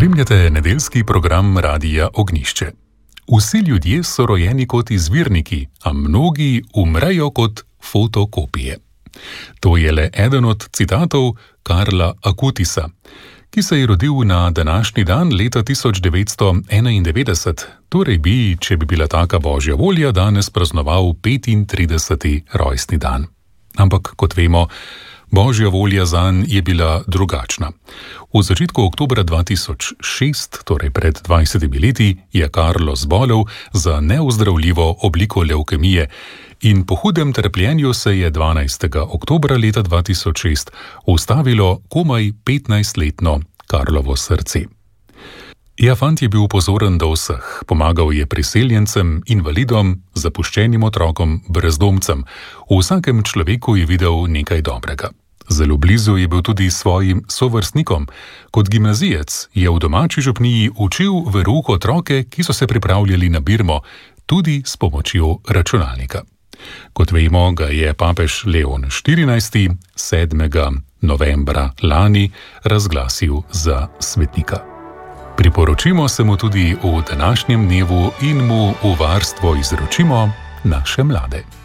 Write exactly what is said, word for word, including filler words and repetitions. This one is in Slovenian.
Spremljate nedeljski program Radia Ognjišče. Vsi ljudje so rojeni kot izvirniki, a mnogi umrejo kot fotokopije. To je le eden od citatov Karla Akutisa, ki se je rodil na današnji dan leta tisoč devetsto enaindevetdeset, torej bi, če bi bila taka božja volja, danes praznoval petintrideseti rojstni dan. Ampak, kot vemo, božja volja zanj je bila drugačna. V začetku oktobra dva tisoč šest, torej pred dvajsetimi leti, je Karlo zbolel za neozdravljivo obliko levkemije in po hudem trpljenju se je dvanajstega oktobra leta dva tisoč šest ustavilo komaj petnajstletno Karlovo srce. Ja, fant je bil pozoren do vseh, pomagal je priseljencem, invalidom, zapuščenim otrokom, brezdomcem. V vsakem človeku je videl nekaj dobrega. Zelo blizu je bil tudi svojim sovrstnikom. Kot gimnazijec je v domači župniji učil verouk otroke, ki so se pripravljali na Birmo, tudi s pomočjo računalnika. Kot vemo, ga je papež Leon štirinajsti sedmega novembra lani razglasil za svetnika. Priporočimo se mu tudi v današnjem dnevu in mu v varstvo izročimo naše mlade.